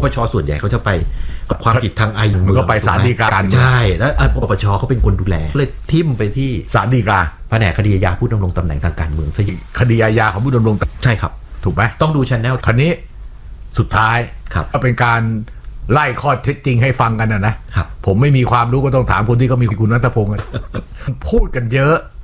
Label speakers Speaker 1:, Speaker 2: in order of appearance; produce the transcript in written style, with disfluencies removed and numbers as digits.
Speaker 1: ปชส่วนใหญ่เขาจะไปกับความผิดทางอาญามัน
Speaker 2: ก็ไปศาลฎีกา
Speaker 1: ใช่แล้วปปชเขาเป็นคนดูแลเลยทิ่มไปที่
Speaker 2: ศาลฎีกา
Speaker 1: แผนกคดีอาญาผู้ดำรงตำแหน่งทางการเมืองซะยิ่ง
Speaker 2: คดีอาญาของผู้ดำรง
Speaker 1: ใช่ครับ
Speaker 2: ถูกไหม
Speaker 1: ต้องดู channel
Speaker 2: คันนี้สุดท้ายก็เป็นการไล่ข้อเท็จจริงให้ฟังกันนะครับผมไม่มีความรู้ก็ต้องถามคนที่เขามีคุณณัฐพงศ์พูดกันเยอะ